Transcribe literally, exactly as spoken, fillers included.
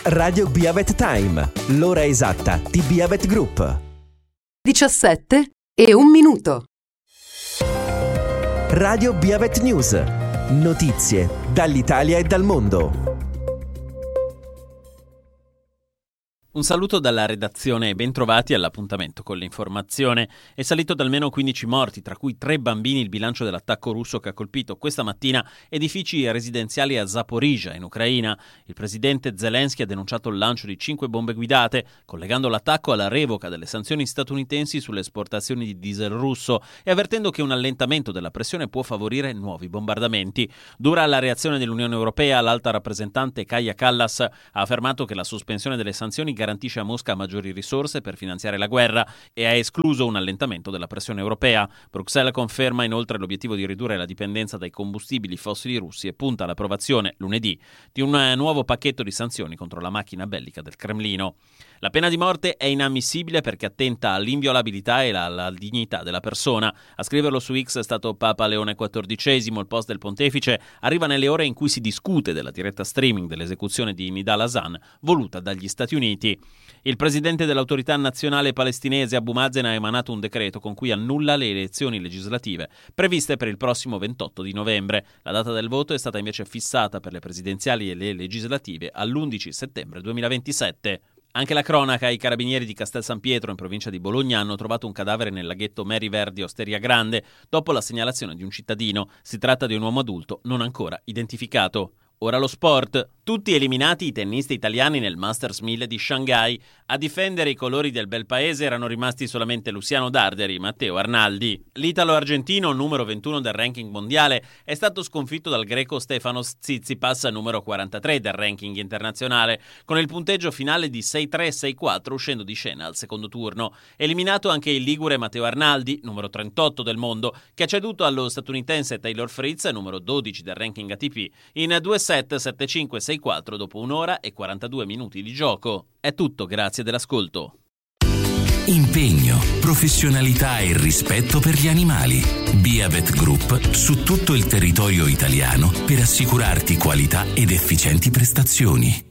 Radio Beavet Time, l'ora esatta di Beavet Group. diciassette e un minuto. Radio Beavet News. Notizie dall'Italia e dal mondo. Un saluto dalla redazione e bentrovati all'appuntamento con l'informazione. È salito da almeno quindici morti, tra cui tre bambini, il bilancio dell'attacco russo che ha colpito questa mattina edifici residenziali a Zaporizhzhia, in Ucraina. Il presidente Zelensky ha denunciato il lancio di cinque bombe guidate, collegando l'attacco alla revoca delle sanzioni statunitensi sulle esportazioni di diesel russo e avvertendo che un allentamento della pressione può favorire nuovi bombardamenti. Dura la reazione dell'Unione Europea. L'alta rappresentante Kaja Kallas ha affermato che la sospensione delle sanzioni garantisce a Mosca maggiori risorse per finanziare la guerra e ha escluso un allentamento della pressione europea. Bruxelles conferma inoltre l'obiettivo di ridurre la dipendenza dai combustibili fossili russi e punta all'approvazione lunedì di un nuovo pacchetto di sanzioni contro la macchina bellica del Cremlino. La pena di morte è inammissibile perché attenta all'inviolabilità e alla dignità della persona. A scriverlo su X è stato Papa Leone quattordicesimo. Il post del pontefice arriva nelle ore in cui si discute della diretta streaming dell'esecuzione di Nidal Hasan voluta dagli Stati Uniti. Il presidente dell'autorità nazionale palestinese Abu Mazen ha emanato un decreto con cui annulla le elezioni legislative previste per il prossimo ventotto di novembre. La data del voto è stata invece fissata per le presidenziali e le legislative all'undici settembre duemilaventisette. Anche la cronaca: i carabinieri di Castel San Pietro in provincia di Bologna hanno trovato un cadavere nel laghetto Meri Verdi Osteria Grande dopo la segnalazione di un cittadino. Si tratta di un uomo adulto non ancora identificato. Ora lo sport. Tutti eliminati i tennisti italiani nel Masters mille di Shanghai. A difendere i colori del bel paese erano rimasti solamente Luciano Darderi e Matteo Arnaldi. L'italo-argentino, numero ventuno del ranking mondiale, è stato sconfitto dal greco Stefanos Tsitsipas, numero quarantatré del ranking internazionale, con il punteggio finale di sei tre sei quattro, uscendo di scena al secondo turno. Eliminato anche il ligure Matteo Arnaldi, numero trentotto del mondo, che ha ceduto allo statunitense Taylor Fritz, numero dodici del ranking A T P, in due set sette cinque sei quattro dopo un'ora e quarantadue minuti di gioco. È tutto, grazie dell'ascolto. Impegno, professionalità e rispetto per gli animali. Beavet Group su tutto il territorio italiano per assicurarti qualità ed efficienti prestazioni.